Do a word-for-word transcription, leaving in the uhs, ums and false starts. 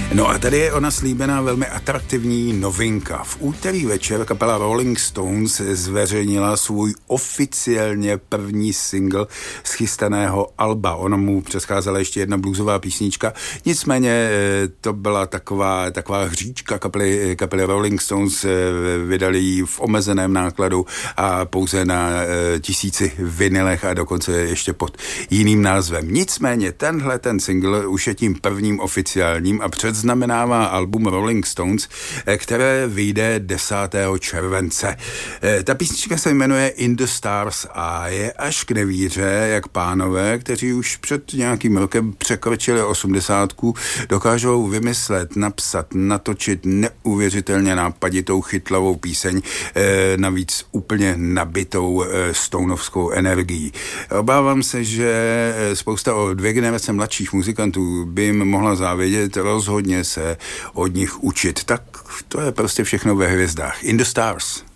No a tady je ona slíbená velmi atraktivní novinka. V úterý večer kapela Rolling Stones zveřejnila svůj oficiálně první single z chystaného alba. Ona mu předcházela ještě jedna bluesová písnička, nicméně to byla taková, taková hříčka kapely, kapely Rolling Stones, vydali ji v omezeném nákladu a pouze na tisíci vinylech a dokonce ještě pod jiným názvem. Nicméně tenhle ten single už je tím prvním oficiálním a předznamenává album Rolling Stones, které vyjde desátého července. Ta písnička se jmenuje In the Stars a je až k nevíře, jak pánové, kteří už před nějakým rokem překročili osmdesátku, dokážou vymyslet, napsat, natočit neuvěřitelně nápaditou chytlavou píseň, navíc úplně nabitou stonovskou energií. Obávám se, že spousta o dvě generace mladších muzikantů by jim mohla závidět, rozhodně se od nich učit. Tak to je prostě všechno ve hvězdách. In the Stars.